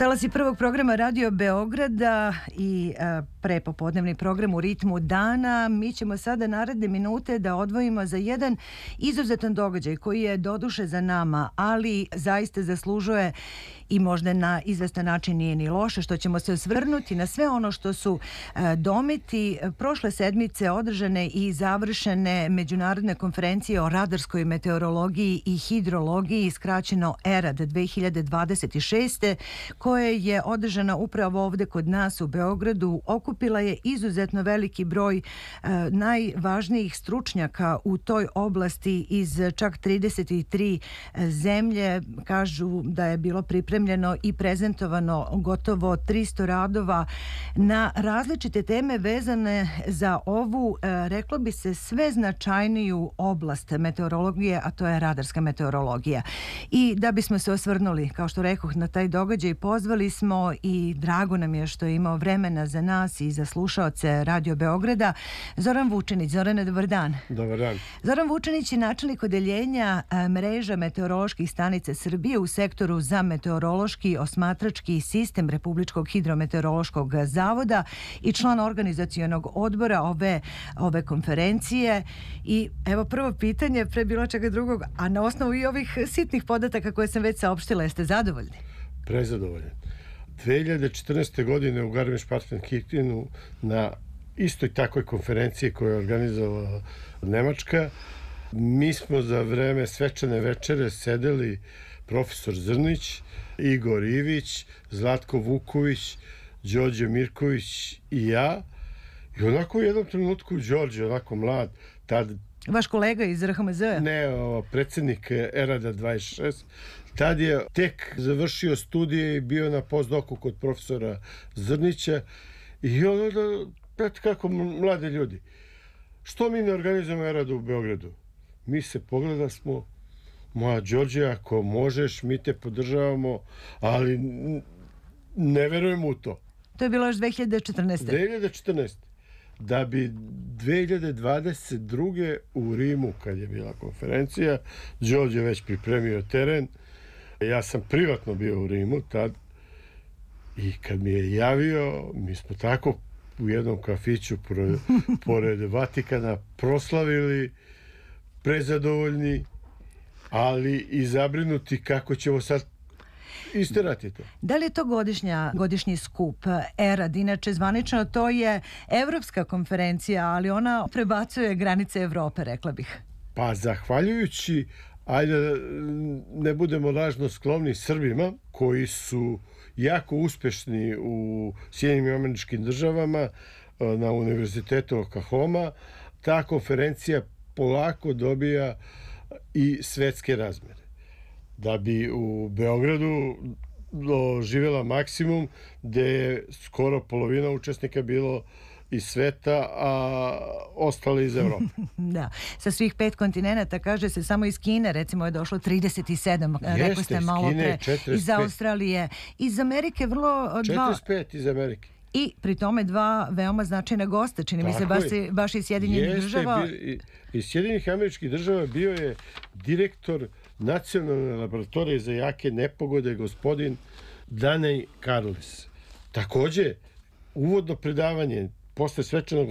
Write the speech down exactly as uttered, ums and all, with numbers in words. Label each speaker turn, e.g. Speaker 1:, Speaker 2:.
Speaker 1: Talasi prvog programa Radio Beograda i a, prepopodnevni program U ritmu dana. Mi ćemo sada naredne minute da odvojimo za jedan izuzetan događaj koji je doduše za nama, ali zaista zaslužuje i možda na izvestan način nije ni loše, što ćemo se osvrnuti na sve ono što su a, dometi prošle sedmice održane i završene međunarodne konferencije o radarskoj meteorologiji i hidrologiji, skraćeno ERAD dve hiljade dvadeset šeste, koja je održana upravo ovde kod nas u Beogradu. Okupila je izuzetno veliki broj e, najvažnijih stručnjaka u toj oblasti iz čak trideset tri zemlje. Kažu da je bilo pripremljeno i prezentovano gotovo tristo radova na različite teme vezane za ovu, e, reklo bi se, sve značajniju oblast meteorologije, a to je radarska meteorologija. I da bismo se osvrnuli, kao što rekoh, na taj događaj, pozvali smo i drago nam je što je imao vremena za nas i za slušaoce Radio Beograda Zoran Vučinić. Zorane, dobar dan.
Speaker 2: Dobar dan.
Speaker 1: Zoran Vučinić je načelnik odeljenja mreža meteoroloških stanica Srbije u sektoru za meteorološki osmatrački sistem Republičkog hidrometeorološkog zavoda i član organizacionog odbora ove, ove konferencije. I evo prvo pitanje pre bilo čega drugog, a na osnovu i ovih sitnih podataka koje sam već saopštila, jeste zadovoljni?
Speaker 2: Prezadovoljan. dve hiljade četrnaeste. godine u Garmisch-Partenkirchenu na istoj takvoj konferenciji koju je organizovala Nemačka, mi smo za vreme svečane večere sedeli profesor Zrnić, Igor Ivić, Zlatko Vuković, Đorđe Mirković i ja. I onako u jednom trenutku Đorđe, onako mlad, tad...
Speaker 1: Vaš kolega iz R H M Z-a?
Speaker 2: Ne, o, predsjednik ERAD-a dvadeset šest. Tad je tek završio studije i bio na postdoku kod profesora Zrnića. I ono da, pet kako mlade ljudi. Što mi ne organizujemo ERAD u Beogradu? Mi se pogledali smo, moja Đorđe, ako možeš, mi te podržavamo, ali ne verujemo u to.
Speaker 1: To je bilo još dve hiljade četrnaeste.
Speaker 2: dve hiljade četrnaeste. Da bi dve hiljade dvadeset druge. u Rimu, kad je bila konferencija, Đorđe već pripremio teren. Ja sam privatno bio u Rimu tad i kad mi je javio, mi smo tako u jednom kafiću pored, pored Vatikana proslavili, prezadovoljni, ali i zabrinuti kako ćemo sad isterati to.
Speaker 1: Da li je to godišnja, godišnji skup ERAD? Inače, zvanično to je evropska konferencija, ali ona prebacuje granice Evrope, rekla bih.
Speaker 2: Pa zahvaljujući, ajde ne budemo lažno skloni, Srbima, koji su jako uspešni u Sjedinjenim Američkim Državama na Univerzitetu Oklahoma, ta konferencija polako dobija i svetske razmere. Da bi u Beogradu doživjela maksimum, gde je skoro polovina učesnika bilo iz sveta, a ostali iz Evrope.
Speaker 1: Da, sa svih pet kontinenta, kaže se, samo iz Kine recimo je došlo trideset sedam, rekli ste malo pre, iz Australije, iz Amerike vrlo... Dva...
Speaker 2: četrdeset pet iz Amerike.
Speaker 1: I pri tome dva veoma značajna gosta, čini mi se baš, baš iz Sjedinjenih
Speaker 2: Jeste,
Speaker 1: država.
Speaker 2: Bil, iz Sjedinjenih Američkih Država bio je direktor Nacionalne laboratorije za jake nepogode, gospodin Danej Karlis. Takođe, uvodno predavanje posle svečanog